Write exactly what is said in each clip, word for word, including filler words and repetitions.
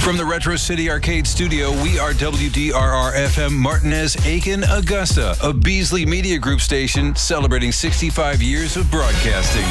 From the Retro City Arcade Studio, we are W D R R F M Martinez, Aiken, Augusta, a Beasley Media Group station celebrating sixty-five years of broadcasting.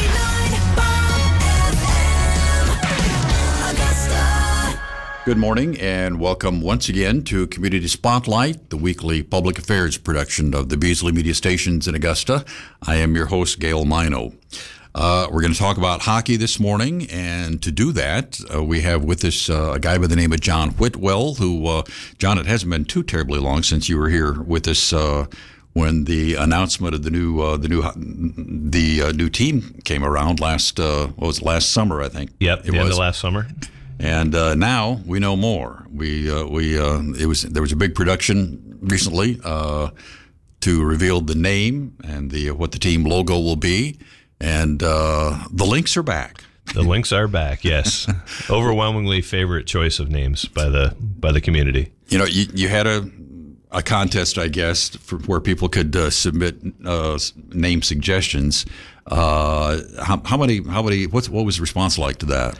Good morning and welcome once again to Community Spotlight, the weekly public affairs production of the Beasley Media Stations in Augusta. I am your host, Gail Mino. Uh, we're going to talk about hockey this morning, and to do that, uh, we have with us uh, a guy by the name of John Whitwell, who, uh, John, it hasn't been too terribly long since you were here with us uh, when the announcement of the new uh, the new the uh, new team came around last uh, what was it, last summer, I think. Yep, it the was. end of last summer. And uh, now we know more. We uh, we uh, it was there was a big production recently uh, to reveal the name and the what the team logo will be. And uh, the Lynx are back. The Lynx are back, yes. Overwhelmingly favorite choice of names by the by the community. You know, you, you had a a contest, I guess, for where people could uh, submit uh, name suggestions. Uh, how, how many? How many? What's what was the response like to that?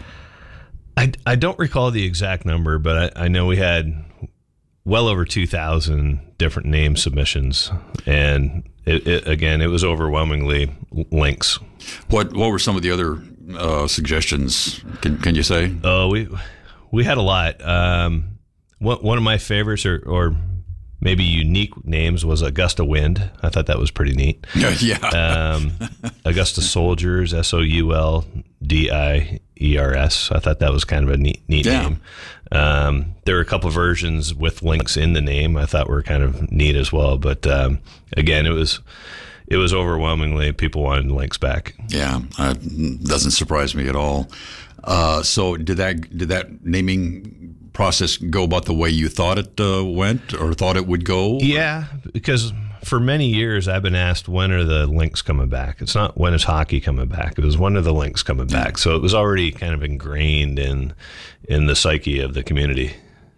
I, I don't recall the exact number, but I, I know we had well over two thousand different name submissions, and it, it, again, it was overwhelmingly Lynx. What what were some of the other uh, suggestions? Can can you say? Oh, we we had a lot. Um, one one of my favorites, or or maybe unique names, was Augusta Wind. I thought that was pretty neat. Yeah. um, Augusta Soldiers, S O U L D I E R S. I thought that was kind of a neat, neat yeah. name. Um, there were a couple versions with Lynx in the name I thought were kind of neat as well. But um, again, it was it was overwhelmingly people wanted Lynx back. Yeah, uh, doesn't surprise me at all. Uh, so did that did that naming process go about the way you thought it uh, went or thought it would go? Yeah, because for many years I've been asked, when are the Lynx coming back? It's not when is hockey coming back. It was, when are the Lynx coming back? So it was already kind of ingrained in in the psyche of the community.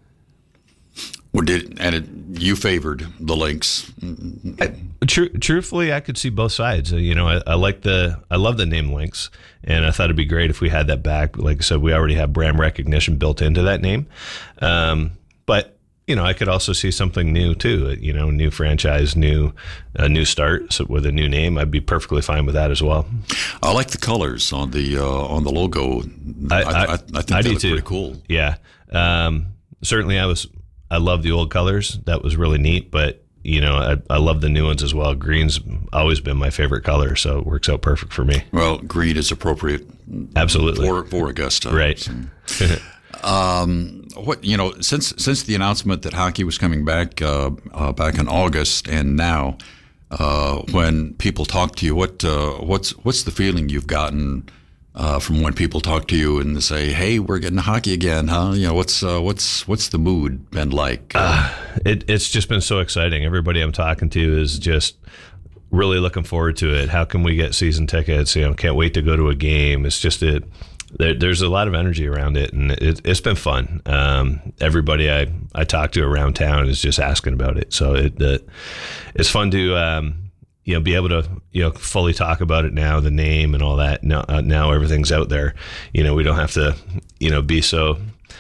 Well, did and it, you favored the Lynx? I, tr- truthfully, I could see both sides. Uh, you know, I, I like the I love the name Lynx, and I thought it'd be great if we had that back. Like I said, we already have brand recognition built into that name. Um, but you know, I could also see something new too. You know, new franchise, new a new start so with a new name. I'd be perfectly fine with that as well. I like the colors on the uh, on the logo. I I, I, I think I that do looks too. pretty cool. Yeah, um, certainly. I was. I love the old colors. That was really neat. But you know, I, I love the new ones as well. Green's always been my favorite color, so it works out perfect for me. Well, green is appropriate. Absolutely for for Augusta, right? So. Um, what you know, since since the announcement that hockey was coming back uh, uh, back in August, and now uh, when people talk to you, what uh, what's what's the feeling you've gotten uh, from when people talk to you and say, "Hey, we're getting hockey again, huh?" You know, what's uh, what's what's the mood been like? Uh, it, it's just been so exciting. Everybody I'm talking to is just really looking forward to it. How can we get season tickets? You know, can't wait to go to a game. It's just it. There, there's a lot of energy around it, and it, it's been fun. Um, everybody I, I talk to around town is just asking about it, so it, it it's fun to um, you know be able to you know fully talk about it now, the name and all that. Now, uh, now everything's out there. You know, we don't have to you know be so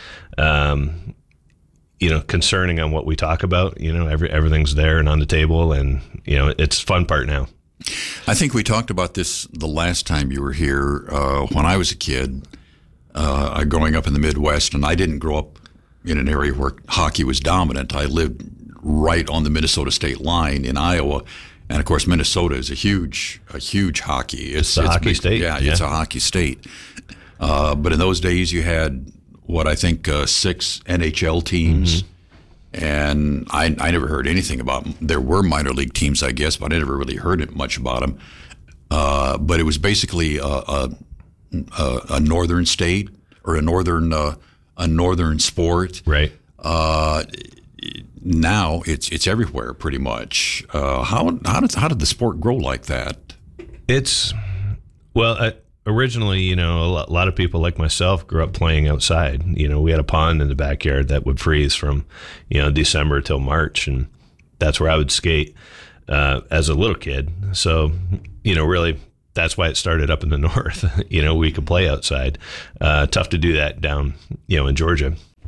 um, you know concerning on what we talk about. You know, every everything's there and on the table, and you know it's fun part now. I think we talked about this the last time you were here. Uh, when I was a kid, uh, growing up in the Midwest, and I didn't grow up in an area where hockey was dominant. I lived right on the Minnesota state line in Iowa, and of course, Minnesota is a huge, a huge hockey. It's, it's a hockey big, state. Yeah, yeah, it's a hockey state. Uh, but in those days, you had what I think uh, six N H L teams. Mm-hmm. And I, I never heard anything about them. There were minor league teams, I guess, but I never really heard it much about them. Uh, but it was basically a, a, a northern state or a northern uh, a northern sport. Right. Uh, now it's it's everywhere pretty much. Uh, how how did how did the sport grow like that? It's well. I, Originally, you know, a lot of people like myself grew up playing outside. You know, we had a pond in the backyard that would freeze from, you know, December till March, and that's where I would skate uh, as a little kid. So, you know, really, that's why it started up in the north. You know, we could play outside. Uh, tough to do that down, you know, in Georgia.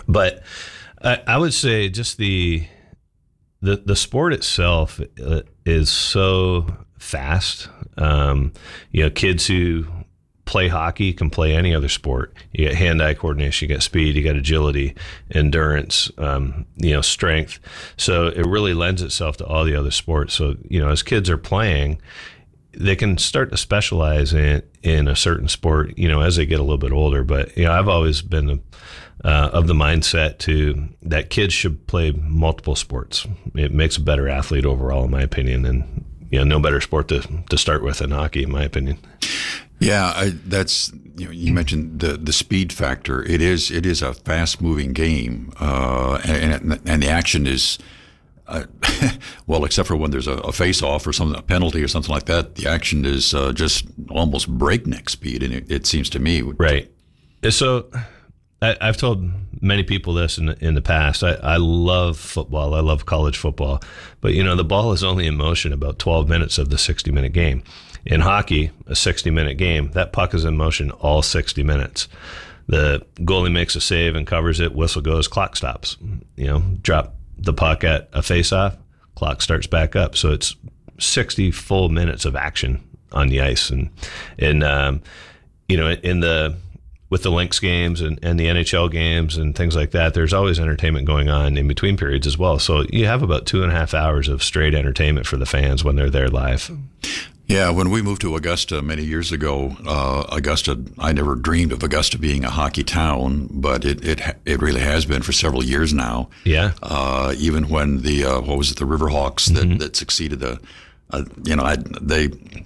But I, I would say just the the the sport itself is so fast. Um, you know, kids who play hockey can play any other sport. You get hand-eye coordination, you got speed, you got agility, endurance, um, you know, strength. So it really lends itself to all the other sports. So, you know, as kids are playing, they can start to specialize in in a certain sport, you know, as they get a little bit older. But, you know, I've always been uh, of the mindset to that kids should play multiple sports. It makes a better athlete overall, in my opinion, and, you know, no better sport to, to start with than hockey, in my opinion. Yeah, I, that's you know, you mentioned the the speed factor. It is it is a fast moving game, uh, and and the action is uh, well, except for when there's a, a face off or something, a penalty or something like that. The action is uh, just almost breakneck speed, and it, it seems to me. Right. So I, I've told many people this in the, in the past. I, I love football. I love college football, but you know the ball is only in motion about twelve minutes of the sixty minute game. In hockey, a sixty-minute game, that puck is in motion all sixty minutes. The goalie makes a save and covers it, whistle goes, clock stops. You know, drop the puck at a face-off, clock starts back up. So it's sixty full minutes of action on the ice. And, and um, you know, in the with the Lynx games and, and the N H L games and things like that, there's always entertainment going on in between periods as well. So you have about two and a half hours of straight entertainment for the fans when they're there live. Yeah, when we moved to Augusta many years ago, uh, Augusta, I never dreamed of Augusta being a hockey town, but it it, it really has been for several years now. Yeah. Uh, even when the, uh, what was it, the Riverhawks that, mm-hmm. that succeeded, the, uh, you know, I, they,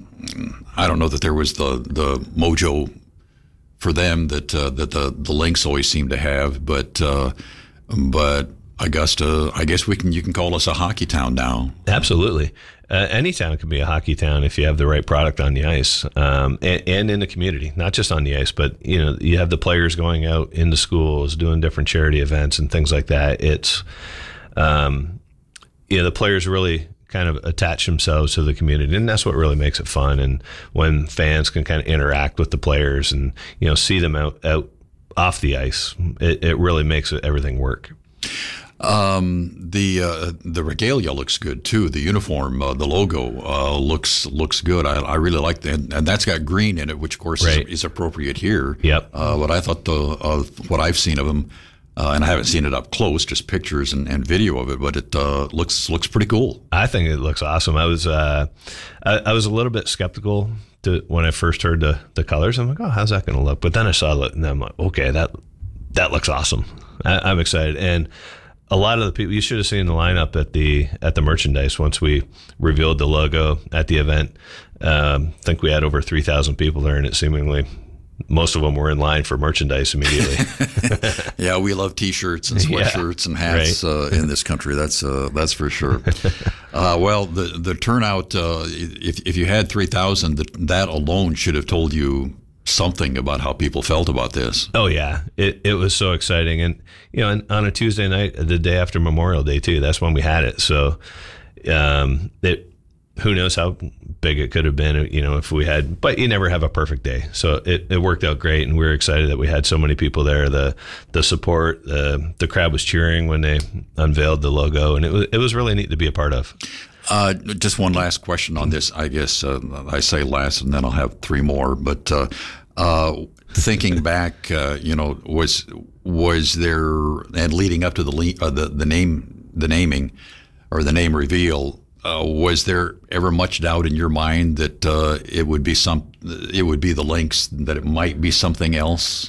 I don't know that there was the, the mojo for them that uh, that the, the Lynx always seemed to have, but uh, but Augusta, I guess we can you can call us a hockey town now. Absolutely. Uh, any town can be a hockey town if you have the right product on the ice, um, and, and in the community, not just on the ice, but you know you have the players going out into schools, doing different charity events and things like that. It's, um, you know, the players really kind of attach themselves to the community, and that's what really makes it fun. And when fans can kind of interact with the players and you know see them out out off the ice, it, it really makes it, everything work. Um, the uh, the regalia looks good too. The uniform, uh, the logo uh, looks looks good. I, I really like that, and that's got green in it, which of course right. is, is appropriate here. Yep. Uh, but I thought the uh, what I've seen of them, uh, and I haven't seen it up close, just pictures and, and video of it, but it uh, looks looks pretty cool. I think it looks awesome. I was uh, I, I was a little bit skeptical to, when I first heard the the colors. I'm like, oh, how's that going to look? But then I saw it, and I'm like, okay, that that looks awesome. I, I'm excited. And a lot of the people, you should have seen the lineup at the at the merchandise once we revealed the logo at the event. Um, I think we had over three thousand people there, and it seemingly most of them were in line for merchandise immediately. Yeah, we love T-shirts and sweatshirts yeah, and hats right. uh, in this country. That's uh, that's for sure. Uh, well, the the turnout, uh, if if you had three thousand, that that alone should have told you something about how people felt about this. Oh yeah, it it was so exciting, and you know, on a Tuesday night, the day after Memorial Day too. That's when we had it. So, um, it who knows how big it could have been, you know, if we had. But you never have a perfect day, so it, it worked out great, and we were excited that we had so many people there. The the support, the the crowd was cheering when they unveiled the logo, and it was it was really neat to be a part of. Uh, just one last question on this. I guess uh, I say last, and then I'll have three more. But uh, uh, thinking back, uh, you know, was was there and leading up to the le- uh, the the name the naming or the name reveal, uh, was there ever much doubt in your mind that uh, it would be some it would be the Lynx, that it might be something else?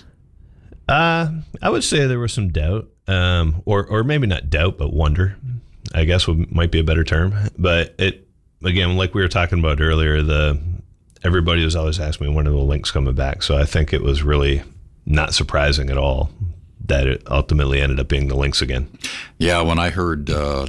Uh, I would say there was some doubt, um, or or maybe not doubt, but wonder, I guess would, might be a better term. But it, again, like we were talking about earlier, the everybody was always asking me when are the Lynx coming back. So I think it was really not surprising at all that it ultimately ended up being the Lynx again. Yeah, when I heard uh,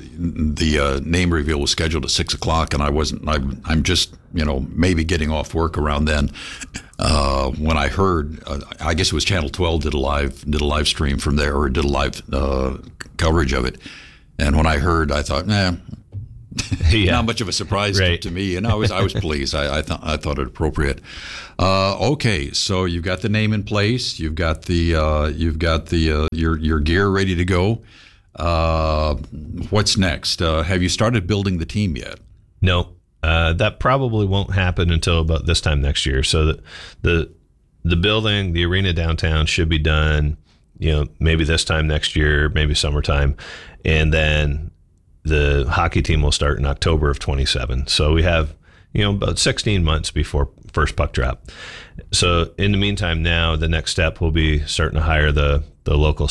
the uh, name reveal was scheduled at six o'clock, and I wasn't, I, I'm just, you know, maybe getting off work around then. Uh, when I heard, uh, I guess it was Channel twelve did a live did a live stream from there, or did a live uh, coverage of it. And when I heard, I thought, nah, Yeah. not much of a surprise Right. to, to me, and I was I was pleased. I I, th- I thought it appropriate. Uh, okay, so you've got the name in place. You've got the uh, you've got the uh, your your gear ready to go. Uh, what's next? Uh, have you started building the team yet? No, uh, that probably won't happen until about this time next year. So the the the building, the arena downtown should be done, you know, maybe this time next year, maybe summertime, and then the hockey team will start in October of twenty-seven. So we have, you know, about sixteen months before first puck drop. So in the meantime, now the next step will be starting to hire the the local